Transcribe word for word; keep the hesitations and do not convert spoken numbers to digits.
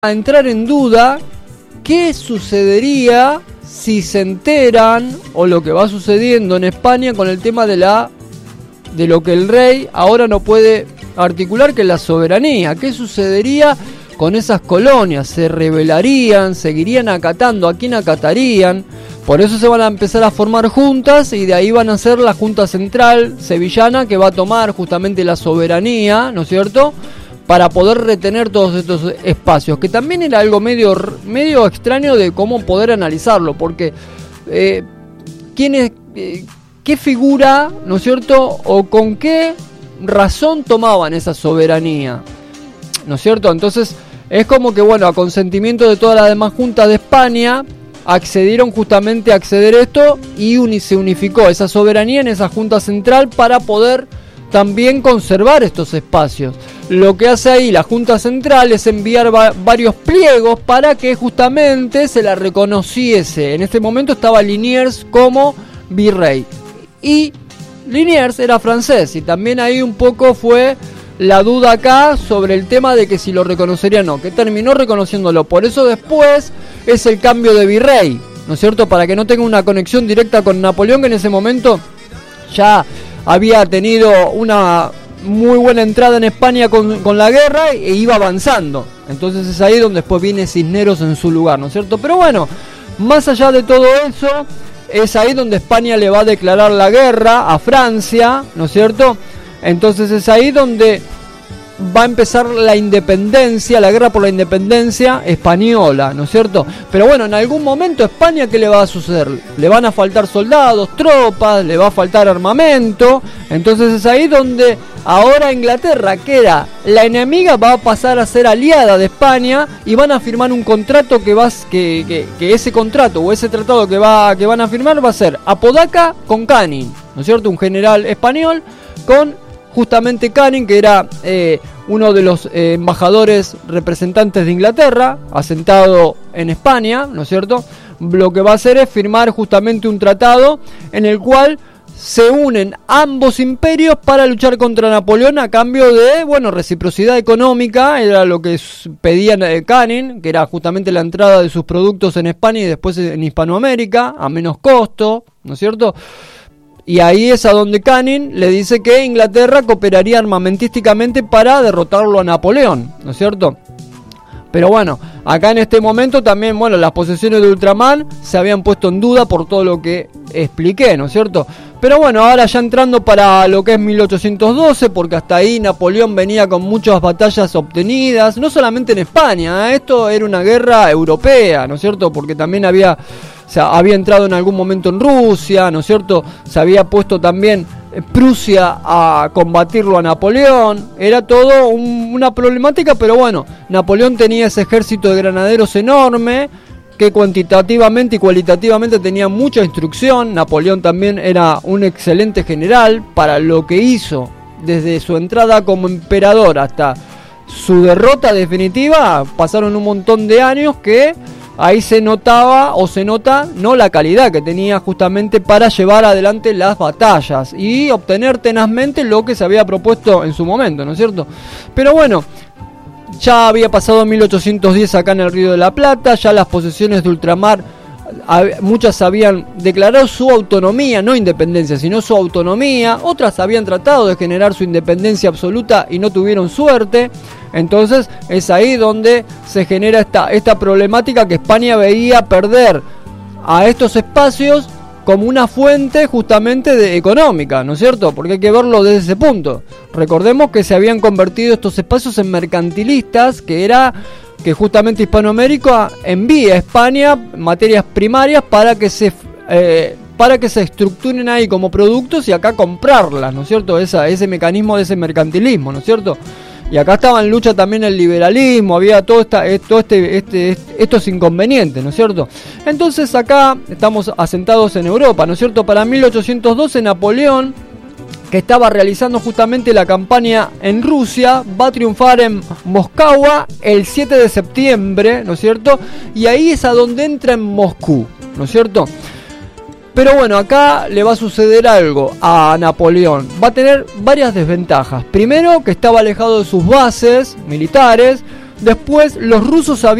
a entrar en duda qué sucedería si se enteran o lo que va sucediendo en España con el tema de la de lo que el rey ahora no puede articular, que es la soberanía. ¿Qué sucedería con esas colonias? ¿Se rebelarían? ¿Seguirían acatando? ¿A quién acatarían? Por eso se van a empezar a formar juntas y de ahí van a ser la Junta Central Sevillana, que va a tomar justamente la soberanía, ¿no es cierto?, para poder retener todos estos espacios, que también era algo medio, medio extraño de cómo poder analizarlo, porque eh, ¿quién es, eh, qué figura, ¿no es cierto?, o con qué razón tomaban esa soberanía, ¿no es cierto? Entonces es como que, bueno, a consentimiento de todas las demás juntas de España, accedieron justamente a acceder a esto y uni- se unificó esa soberanía en esa Junta Central para poder también conservar estos espacios. Lo que hace ahí la Junta Central es enviar va- varios pliegos para que justamente se la reconociese. En este momento estaba Liniers como virrey y Liniers era francés, y también ahí un poco fue la duda acá sobre el tema de que si lo reconocería o no, que terminó reconociéndolo. Por eso después es el cambio de virrey, ¿no es cierto?, para que no tenga una conexión directa con Napoleón, que en ese momento ya había tenido una muy buena entrada en España con, con la guerra e iba avanzando. Entonces es ahí donde después viene Cisneros en su lugar, ¿no es cierto? Pero bueno, más allá de todo eso, es ahí donde España le va a declarar la guerra a Francia, ¿no es cierto? Entonces es ahí donde va a empezar la independencia, la guerra por la independencia española, ¿no es cierto? Pero bueno, en algún momento España, ¿qué le va a suceder? Le van a faltar soldados, tropas, le va a faltar armamento. Entonces es ahí donde ahora Inglaterra, que era la enemiga, va a pasar a ser aliada de España y van a firmar un contrato que va que, que, que ese contrato o ese tratado que va que van a firmar va a ser Apodaca con Canning, ¿no es cierto? Un general español con justamente Canning, que era eh, uno de los eh, embajadores representantes de Inglaterra, asentado en España, ¿no es cierto? Lo que va a hacer es firmar justamente un tratado en el cual se unen ambos imperios para luchar contra Napoleón a cambio de, bueno, reciprocidad económica. Era lo que pedían eh, Canning, que era justamente la entrada de sus productos en España y después en Hispanoamérica a menos costo, ¿no es cierto? Y ahí es a donde Canning le dice que Inglaterra cooperaría armamentísticamente para derrotarlo a Napoleón, ¿no es cierto? Pero bueno, acá en este momento también, bueno, las posesiones de Ultramar se habían puesto en duda por todo lo que expliqué, ¿no es cierto? Pero bueno, ahora ya entrando para lo que es mil ochocientos doce, porque hasta ahí Napoleón venía con muchas batallas obtenidas, no solamente en España, ¿eh? Esto era una guerra europea, ¿no es cierto? Porque también había... O sea, había entrado en algún momento en Rusia, ¿no es cierto? Se había puesto también Prusia a combatirlo a Napoleón. Era todo un, una problemática, pero bueno, Napoleón tenía ese ejército de granaderos enorme, que cuantitativamente y cualitativamente tenía mucha instrucción. Napoleón también era un excelente general para lo que hizo desde su entrada como emperador hasta su derrota definitiva. Pasaron un montón de años que... ahí se notaba o se nota no la calidad que tenía justamente para llevar adelante las batallas y obtener tenazmente lo que se había propuesto en su momento, ¿no es cierto? Pero bueno, ya había pasado mil ochocientos diez acá en el Río de la Plata, ya las posesiones de ultramar, muchas habían declarado su autonomía, no independencia, sino su autonomía. Otras habían tratado de generar su independencia absoluta y no tuvieron suerte. Entonces es ahí donde se genera esta, esta problemática, que España veía perder a estos espacios como una fuente justamente de económica, ¿no es cierto? Porque hay que verlo desde ese punto. Recordemos que se habían convertido estos espacios en mercantilistas, que era que justamente Hispanoamérica envía a España materias primarias para que se eh, para que se estructuren ahí como productos y acá comprarlas, ¿no es cierto? Esa, ese mecanismo de ese mercantilismo, ¿no es cierto? Y acá estaba en lucha también el liberalismo, había todo, esta, todo este, este, este, estos inconvenientes, ¿no es cierto? Entonces acá estamos asentados en Europa, ¿no es cierto? Para mil ochocientos doce Napoleón, que estaba realizando justamente la campaña en Rusia, va a triunfar en Moscú el siete de septiembre, ¿no es cierto? Y ahí es a donde entra en Moscú, ¿no es cierto? Pero bueno, acá le va a suceder algo a Napoleón. Va a tener varias desventajas. Primero, que estaba alejado de sus bases militares. Después los rusos habían